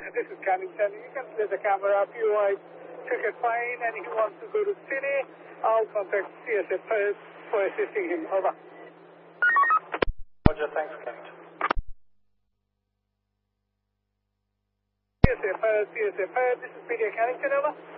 This is Cannington. You can play the camera. POI took a fine and he wants to go to city. I'll contact CSF first for assisting him. Over. Roger, thanks, Cannington. CSF first. This is Peter Cannington. Over.